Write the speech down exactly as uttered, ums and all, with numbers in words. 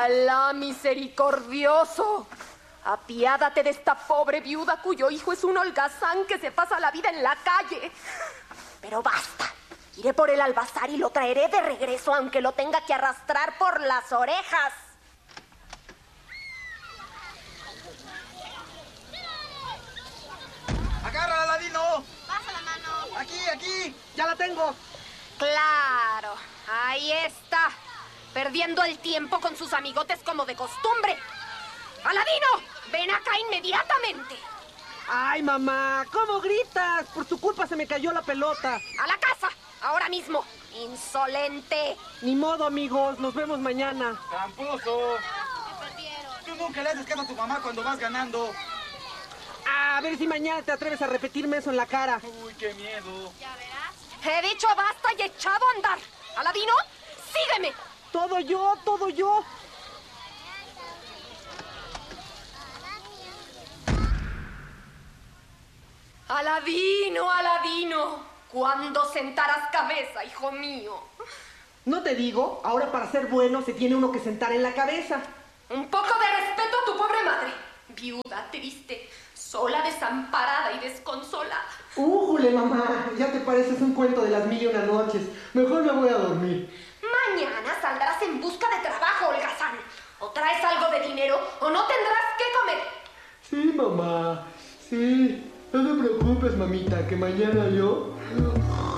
Alá misericordioso, apiádate de esta pobre viuda cuyo hijo es un holgazán que se pasa la vida en la calle. Pero basta, iré por el albazar y lo traeré de regreso, aunque lo tenga que arrastrar por las orejas. ¡Agárrala, Aladino! Pasa la mano. ¡Aquí, aquí! ¡Ya la tengo! Claro, ahí está, perdiendo el tiempo con sus amigotes como de costumbre. ¡Aladino! ¡Ven acá inmediatamente! ¡Ay, mamá! ¿Cómo gritas? Por tu culpa se me cayó la pelota. ¡A la casa! ¡Ahora mismo! ¡Insolente! Ni modo, amigos. Nos vemos mañana. ¡Tramposo! Me perdieron. Tú nunca le haces caso a tu mamá cuando vas ganando. A ver si mañana te atreves a repetirme eso en la cara. Uy, qué miedo. Ya verás. He dicho basta y echado a andar. ¡Aladino! ¡Sígueme! Todo yo, todo yo. Aladino, Aladino, ¿cuándo sentarás cabeza, hijo mío? No te digo, ahora para ser bueno se tiene uno que sentar en la cabeza. Un poco de respeto a tu pobre madre. Viuda, triste, sola, desamparada y desconsolada. ¡Újule, mamá! Ya te pareces un cuento de las mil y una noches. Mejor me voy a dormir. Mañana saldrás en busca de trabajo, holgazán. O traes algo de dinero o no tendrás que comer. Sí, mamá. Sí. No te preocupes, mamita, que mañana yo...